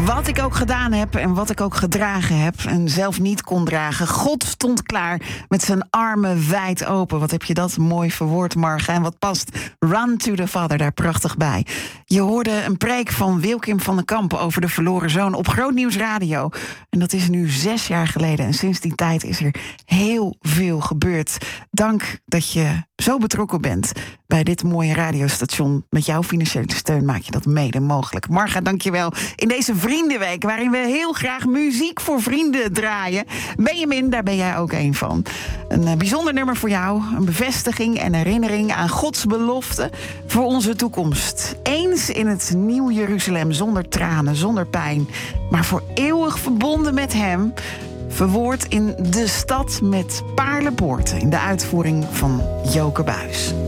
Wat ik ook gedaan heb en wat ik ook gedragen heb en zelf niet kon dragen. God stond klaar met zijn armen wijd open. Wat heb je dat mooi verwoord, Marga. En wat past Run to the Father daar prachtig bij. Je hoorde een preek van Wilkim van den Kampen over de verloren zoon op Groot Nieuws Radio. En dat is nu 6 jaar geleden. En sinds die tijd is er heel veel gebeurd. Dank dat je zo betrokken bent bij dit mooie radiostation. Met jouw financiële steun maak je dat mede mogelijk. Marga, dank je wel. In deze Vriendenweek, waarin we heel graag muziek voor vrienden draaien. Benjamin, daar ben jij ook een van. Een bijzonder nummer voor jou. Een bevestiging en herinnering aan Gods belofte voor onze toekomst. Eens in het nieuw Jeruzalem, zonder tranen, zonder pijn. Maar voor eeuwig verbonden met hem. Verwoord in De Stad met Paarlenpoorten. In de uitvoering van Joke Buijs.